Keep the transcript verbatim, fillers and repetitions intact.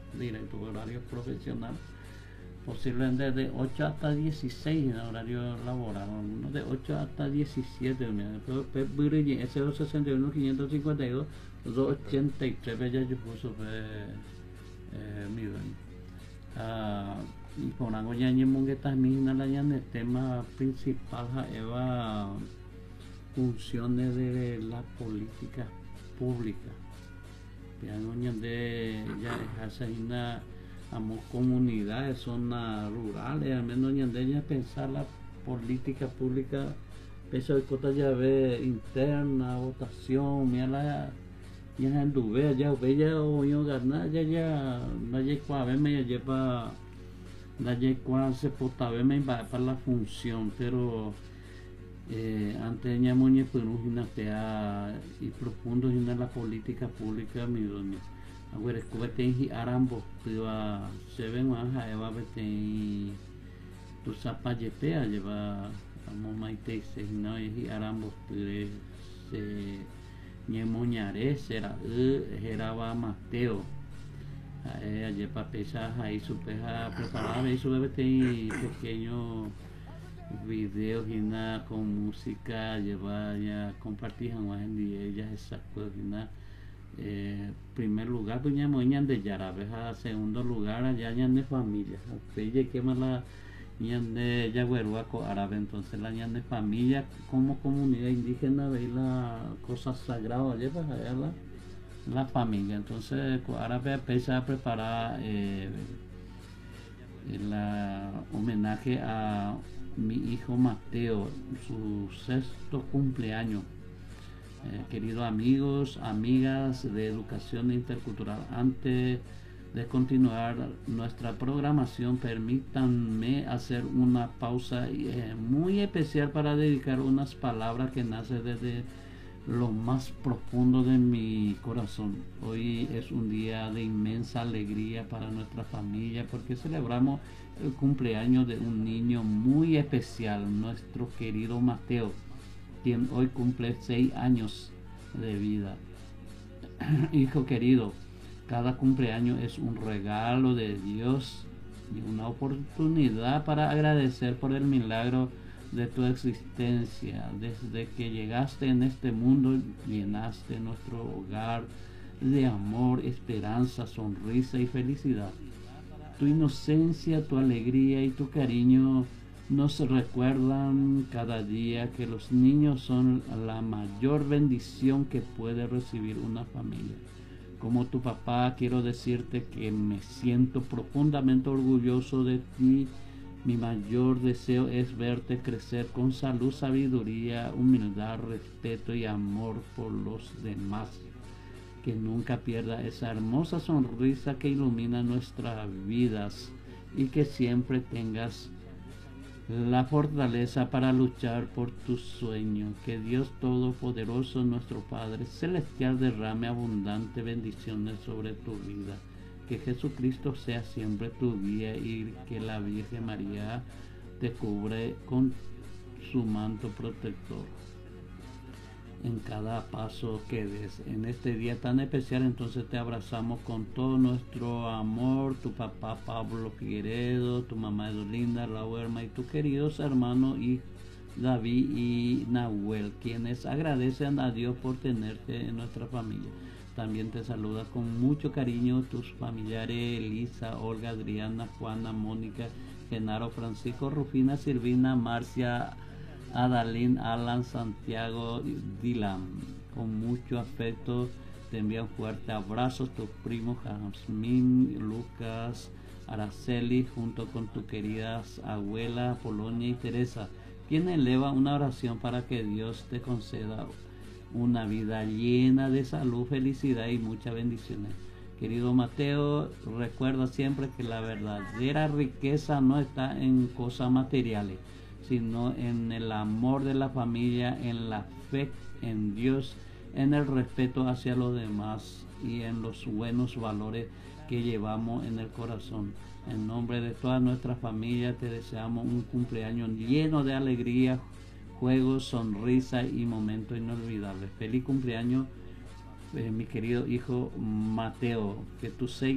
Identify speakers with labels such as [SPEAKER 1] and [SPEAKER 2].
[SPEAKER 1] directo, horario profesional, posiblemente de ocho hasta dieciséis en horario laboral, algunos de ocho hasta diecisiete. S cero sesenta y uno quinientos cincuenta y dos doscientos ochenta y tres bella yo puso mi ven. Y con algo ya ni monguetas mismas la ya el tema principal eva funciones de la política pública. Ya de ya hace una amos comunidades, zonas rurales, al menos de ella pensar la política pública, peso de cosas ya ve interna, votación, mira la ya en duve ya bella o yo ganar ya ya la ya cuave me ya lleva la ya cuave se potable me va para la función, pero eh, antes ya muñe pues un y profundo en la política pública mi doña. Agora escovete arambo piwa seven más eva bete tu sapa jepea lleva amo maite se no y arambo pire se ñemoñare será geraba Mateo a lleva pesa ahí su peja preparada y su bebé pequeño videos y nada con música lleva ya compartir jamás en día ella esa cosa eh, primer lugar doña moña de Yarabeja, segundo lugar allá ñan de familia ella que más la ñan de Yagueruaco árabe, entonces la ñan de familia como comunidad indígena veis la cosa sagrada lleva allá la, la familia, entonces árabe empieza a preparar eh, el homenaje a mi hijo Mateo, su sexto cumpleaños. Eh, queridos amigos, amigas de Educación Intercultural, antes de continuar nuestra programación, permítanme hacer una pausa eh, muy especial para dedicar unas palabras que nacen desde lo más profundo de mi corazón. Hoy es un día de inmensa alegría para nuestra familia porque celebramos el cumpleaños de un niño muy especial, nuestro querido Mateo, quien hoy cumple seis años de vida. Hijo querido, cada cumpleaños es un regalo de Dios y una oportunidad para agradecer por el milagro de tu existencia. Desde que llegaste en este mundo, llenaste nuestro hogar de amor, esperanza, sonrisa y felicidad. Tu inocencia, tu alegría y tu cariño nos recuerdan cada día que los niños son la mayor bendición que puede recibir una familia. Como tu papá, quiero decirte que me siento profundamente orgulloso de ti. Mi mayor deseo es verte crecer con salud, sabiduría, humildad, respeto y amor por los demás. Que nunca pierda esa hermosa sonrisa que ilumina nuestras vidas y que siempre tengas la fortaleza para luchar por tus sueños. Que Dios Todopoderoso, nuestro Padre Celestial, derrame abundante bendiciones sobre tu vida. Que Jesucristo sea siempre tu guía y que la Virgen María te cubre con su manto protector en cada paso que des. En este día tan especial, entonces te abrazamos con todo nuestro amor, tu papá Pablo Figueredo, tu mamá Edolinda, la Huerma y tus queridos hermanos y David y Nahuel, quienes agradecen a Dios por tenerte en nuestra familia. También te saluda con mucho cariño tus familiares Elisa, Olga, Adriana, Juana, Mónica, Genaro, Francisco, Rufina, Silvina, Marcia, Adalín, Alan, Santiago, Dylan. Con mucho afecto te envío un fuerte abrazo tus primos Jasmine, Lucas, Araceli, junto con tu queridas abuela Polonia y Teresa, quien eleva una oración para que Dios te conceda una vida llena de salud, felicidad y muchas bendiciones. Querido Mateo, recuerda siempre que la verdadera riqueza no está en cosas materiales, sino en el amor de la familia, en la fe en Dios, en el respeto hacia los demás y en los buenos valores que llevamos en el corazón. En nombre de toda nuestra familia te deseamos un cumpleaños lleno de alegría, juegos, sonrisa y momentos inolvidables. Feliz cumpleaños, eh, mi querido hijo Mateo, que tus seis